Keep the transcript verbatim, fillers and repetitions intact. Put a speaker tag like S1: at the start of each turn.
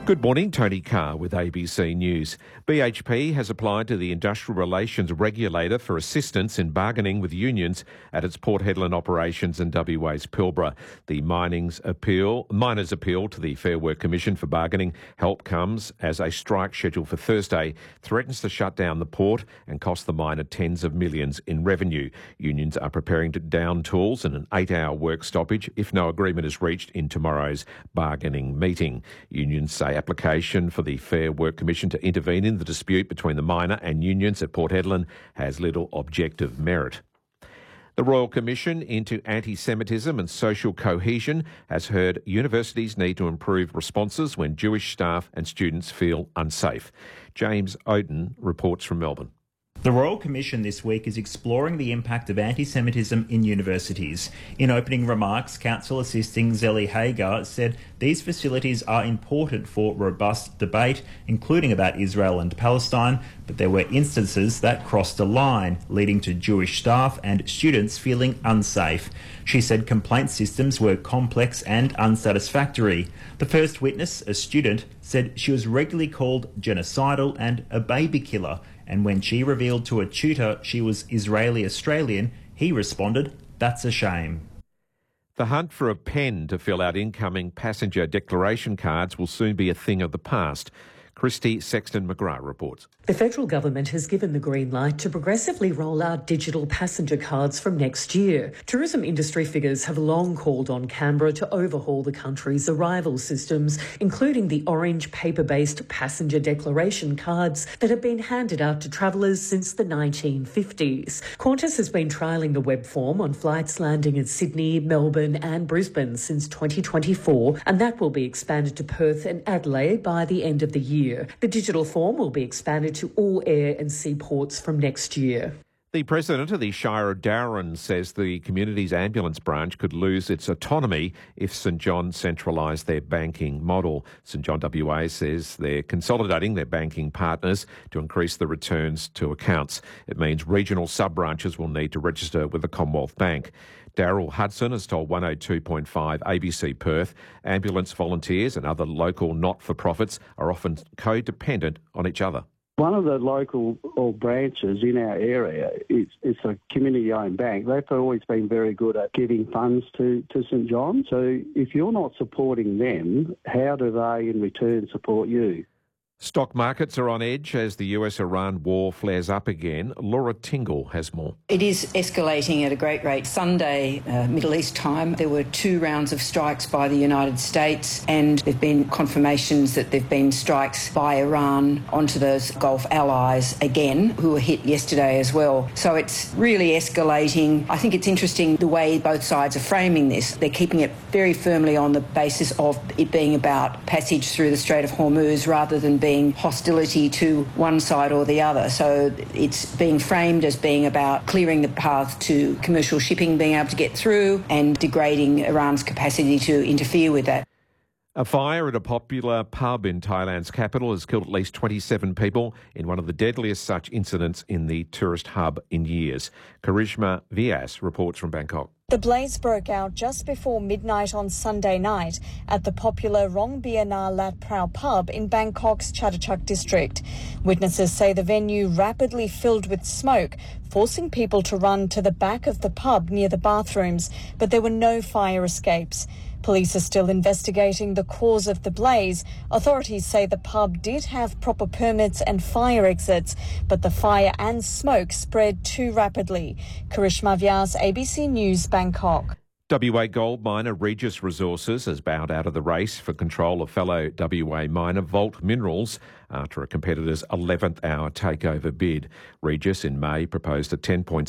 S1: Good morning, Tony Carr with A B C News. B H P has applied to the Industrial Relations Regulator for assistance in bargaining with unions at its Port Hedland operations in W A's Pilbara. The mining's appeal, miners' appeal to the Fair Work Commission for bargaining help comes as a strike scheduled for Thursday threatens to shut down the port and cost the miner tens of millions in revenue. Unions are preparing to down tools in an eight-hour work stoppage if no agreement is reached in tomorrow's bargaining meeting. Unions say application for the Fair Work Commission to intervene in the dispute between the miner and unions at Port Hedland has little objective merit. The Royal Commission into Anti-Semitism and Social Cohesion has heard universities need to improve responses when Jewish staff and students feel unsafe. James Oden reports from Melbourne.
S2: The Royal Commission this week is exploring the impact of anti-Semitism in universities. In opening remarks, Council Assisting Zelly Hagar said these facilities are important for robust debate, including about Israel and Palestine, but there were instances that crossed a line, leading to Jewish staff and students feeling unsafe. She said complaint systems were complex and unsatisfactory. The first witness, a student, said she was regularly called genocidal and a baby killer, and when she revealed to a tutor she was Israeli-Australian, he responded, "That's a shame."
S1: The hunt for a pen to fill out incoming passenger declaration cards will soon be a thing of the past. Christy Sexton-McGrath reports.
S3: The federal government has given the green light to progressively roll out digital passenger cards from next year. Tourism industry figures have long called on Canberra to overhaul the country's arrival systems, including the orange paper-based passenger declaration cards that have been handed out to travellers since the nineteen fifties. Qantas has been trialling the web form on flights landing in Sydney, Melbourne and Brisbane since twenty twenty-four, and that will be expanded to Perth and Adelaide by the end of the year. The digital form will be expanded to all air and sea ports from next year.
S1: The president of the Shire of Darwin says the community's ambulance branch could lose its autonomy if St John centralised their banking model. St John W A says they're consolidating their banking partners to increase the returns to accounts. It means regional sub-branches will need to register with the Commonwealth Bank. Daryl Hudson has told one oh two point five A B C Perth ambulance volunteers and other local not-for-profits are often codependent on each other.
S4: One of the local or branches in our area, it's, it's a community-owned bank. They've always been very good at giving funds to, to St John. So if you're not supporting them, how do they in return support you?
S1: Stock markets are on edge as the U S Iran war flares up again. Laura Tingle has more.
S5: It is escalating at a great rate. Sunday, uh, Middle East time, there were two rounds of strikes by the United States, and there have been confirmations that there have been strikes by Iran onto those Gulf allies again, who were hit yesterday as well. So it's really escalating. I think it's interesting the way both sides are framing this. They're keeping it very firmly on the basis of it being about passage through the Strait of Hormuz rather than being hostility to one side or the other. So it's being framed as being about clearing the path to commercial shipping being able to get through and degrading Iran's capacity to interfere with that.
S1: A fire at a popular pub in Thailand's capital has killed at least twenty-seven people in one of the deadliest such incidents in the tourist hub in years. Karishma Vyas reports from Bangkok.
S6: The blaze broke out just before midnight on Sunday night at the popular Rong Biana Lat Prao pub in Bangkok's Chatuchak district. Witnesses say the venue rapidly filled with smoke, forcing people to run to the back of the pub near the bathrooms, but there were no fire escapes. Police are still investigating the cause of the blaze. Authorities say the pub did have proper permits and fire exits, but the fire and smoke spread too rapidly. Karishma Vyas, A B C News, Bangkok.
S1: W A gold miner Regis Resources has bowed out of the race for control of fellow W A miner Vault Minerals after a competitor's eleventh hour takeover bid. Regis in May proposed a ten point